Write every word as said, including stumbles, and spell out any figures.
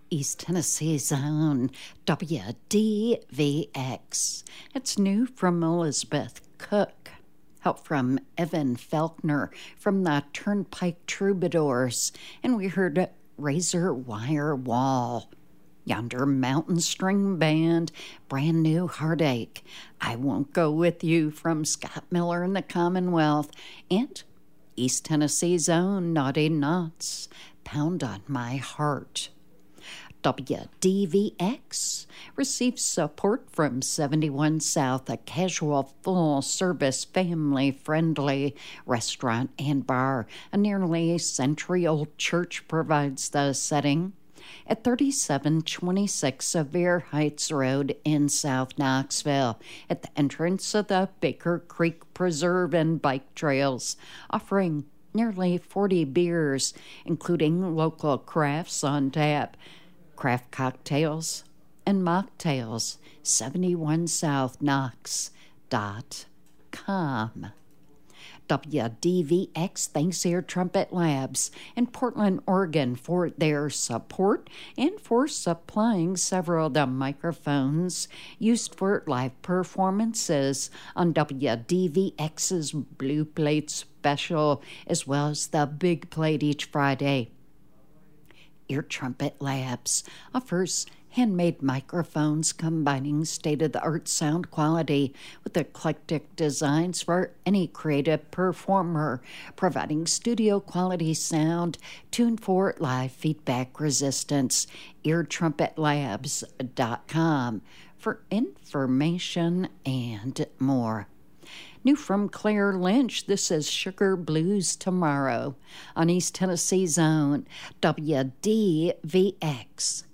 East Tennessee's own W D V X. It's new from Elizabeth Cook. Help from Evan Felkner from the Turnpike Troubadours. And we heard Razor Wire Wall. Yonder Mountain String Band, Brand New Heartache. I Won't Go With You from Scott Miller and the Commonwealth. And East Tennessee's own Naughty Knots, Pound on My Heart. W D V X receives support from seventy-one South, a casual, full-service, family-friendly restaurant and bar. A nearly century-old church provides the setting. At thirty-seven twenty-six Sevier Heights Road in South Knoxville, at the entrance of the Baker Creek Preserve and Bike Trails, offering nearly forty beers, including local crafts on tap, craft cocktails, and mocktails. seventy-one south knox dot com. W D V X thanks Air Trumpet Labs in Portland, Oregon for their support and for supplying several of the microphones used for live performances on W D V X's Blue Plate Special, as well as the Big Plate each Friday. Air Trumpet Labs offers handmade microphones combining state-of-the-art sound quality with eclectic designs for any creative performer, providing studio-quality sound tuned for live feedback resistance. air trumpet labs dot com for information and more. New from Claire Lynch, this is Sugar Blues Tomorrow on East Tennessee's own W D V X.